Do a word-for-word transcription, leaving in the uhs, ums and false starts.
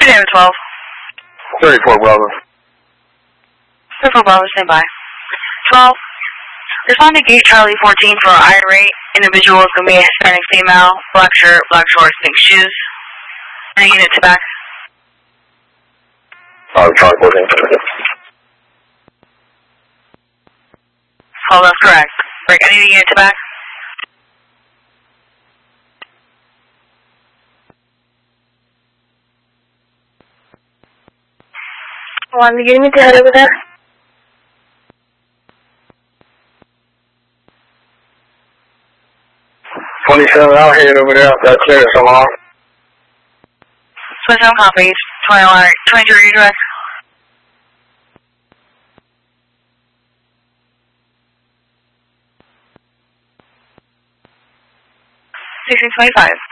Sam twelve. thirty-four Bravo. thirty-four Bravo, stand by. twelve. Respond to gate Charlie fourteen for irate individual is going to be a Hispanic female, black shirt, black shorts, pink shoes. And unit to back. Uh, Charlie fourteen. Oh, that's correct. Break, I need a unit to back. One, the unit to head over there. twenty-seven, I'll head over there. That's clear, so long. twenty-seven copies. twenty-one, twenty-two redirect. sixteen twenty-five.